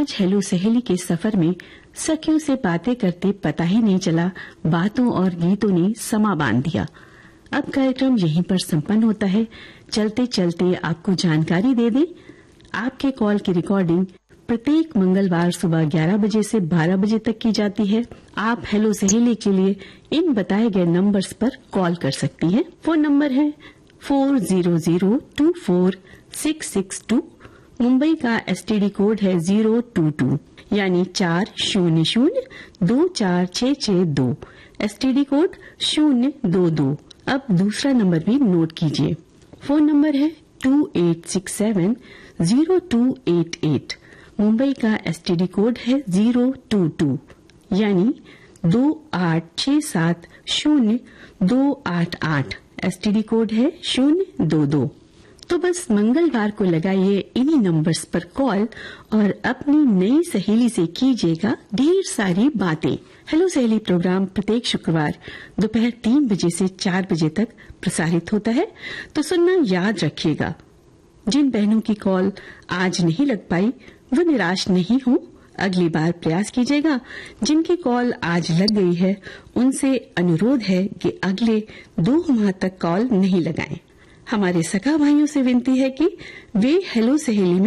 आज हेलो सहेली के सफर में सखियों से बातें करते पता ही नहीं चला, बातों और गीतों ने समा बांध दिया। अब कार्यक्रम यहीं पर संपन्न होता है। चलते चलते आपको जानकारी दे दें, आपके कॉल की रिकॉर्डिंग प्रत्येक मंगलवार सुबह 11 बजे से 12 बजे तक की जाती है। आप हेलो सहेली के लिए इन बताए गए नंबर्स पर कॉल कर सकती हैं। फोन नंबर है 40024662। मुंबई का एसटीडी कोड है 022 यानी 40024662। STD code 022। अब दूसरा नंबर भी नोट कीजिए। फोन नंबर है 28670288। मुंबई का एसटीडी कोड है 022 यानी 28670288। एसटीडी कोड है 022। तो बस मंगलवार को लगाइए इन्हीं नंबर्स पर कॉल और अपनी नई सहेली से कीजिएगा ढेर सारी बातें। हेलो सहेली प्रोग्राम प्रत्येक शुक्रवार दोपहर 3 बजे से 4 बजे तक प्रसारित होता है, तो सुनना याद रखिएगा। जिन बहनों की कॉल आज नहीं लग पाई वो निराश नहीं हो, अगली बार प्रयास कीजिएगा। जिनकी कॉल आज लग गई है उनसे अनुरोध है कि अगले 2 माह तक कॉल नहीं लगाएं। हमारे सखा भाइयों से विनती है कि वे हेलो सहेली में